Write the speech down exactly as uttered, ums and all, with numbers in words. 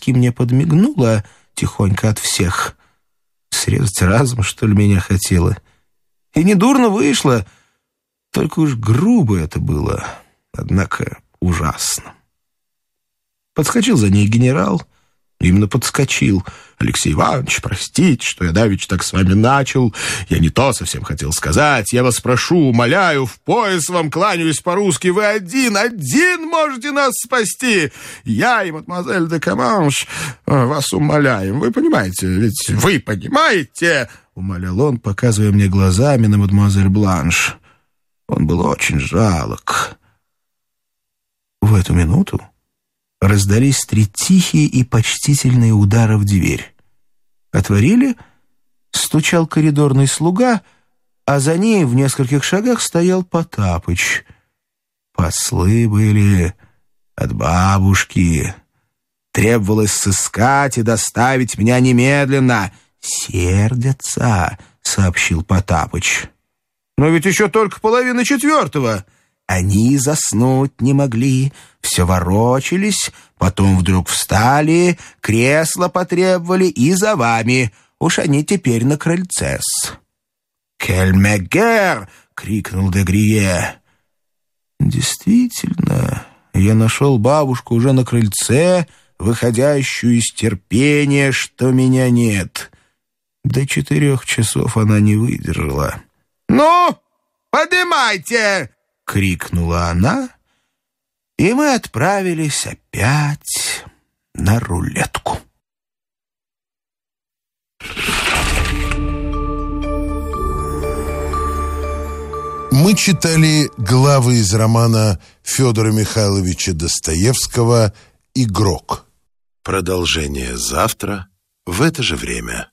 по-хозяйски мне подмигнула тихонько от всех. Срезать разом, что ли, меня хотела. И недурно вышло, только уж грубо это было, однако ужасно. Подскочил за ней генерал, именно подскочил. «Алексей Иванович, простите, что я давеча так с вами начал. Я не то совсем хотел сказать. Я вас прошу, умоляю, в пояс вам кланяюсь по-русски. Вы один, один можете нас спасти. Я и мадемуазель де Каманш вас умоляем. Вы понимаете, ведь вы понимаете?» Умолял он, показывая мне глазами на мадемуазель Бланш. Он был очень жалок. В эту минуту раздались три тихие и почтительные удара в дверь. Отворили, стучал коридорный слуга, а за ней в нескольких шагах стоял Потапыч. Послы были от бабушки. Требовалось сыскать и доставить меня немедленно. «Сердятся», — сообщил Потапыч. «Но ведь еще только половина четвертого». Они заснуть не могли, все ворочались, потом вдруг встали, кресло потребовали и за вами. Уж они теперь на крыльце-с. «Кельмегер!» — крикнул де Грие. Действительно, я нашел бабушку уже на крыльце, выходящую из терпения, что меня нет. До четырех часов она не выдержала. «Ну, подымайте!» — крикнула она, и мы отправились опять на рулетку. Мы читали главы из романа Федора Михайловича Достоевского «Игрок». Продолжение завтра в это же время.